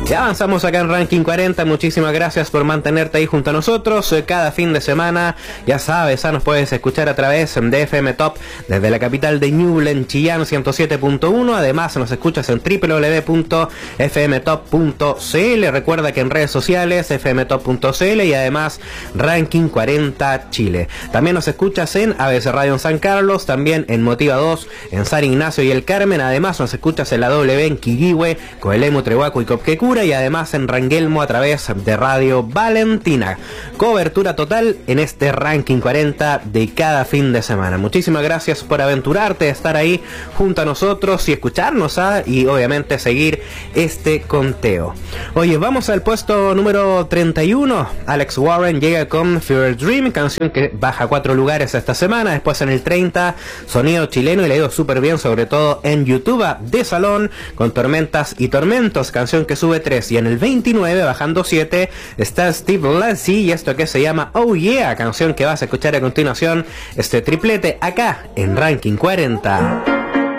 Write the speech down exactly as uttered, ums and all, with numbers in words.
Y avanzamos acá en Ranking cuarenta. Muchísimas gracias por mantenerte ahí junto a nosotros cada fin de semana. Ya sabes, ¿ah? Nos puedes escuchar a través de F M Top desde la capital de Ñuble, en Chillán, ciento siete punto uno. Además nos escuchas en doble u doble u doble u punto f m top punto c l. Recuerda que en redes sociales f m top punto c l y además Ranking cuarenta Chile. También nos escuchas en A B C Radio en San Carlos, también en Motiva dos en San Ignacio y el Carmen. Además nos escuchas en la W en Quilihue, Coelemu, Trehuaco y Copquecura, y además en Rangelmo a través de Radio Valentina. Cobertura total en este Ranking cuarenta de cada fin de semana. Muchísimas gracias por aventurarte a estar ahí junto a nosotros y escucharnos, ¿ah? Y obviamente seguir este conteo. Oye, vamos al puesto número treinta y uno. Alex Warren llega con Fever Dream, canción que baja cuatro lugares esta semana. Después en el treinta, sonido chileno, y le ha ido súper bien, sobre todo en YouTube, de Salón con Tormentas y Tormentos, canción que sube tres. Y en el veintinueve, bajando siete, está Steve Lacy y esto que se llama Oh Yeah, canción que vas a escuchar a continuación, este triplete acá en Ranking cuarenta.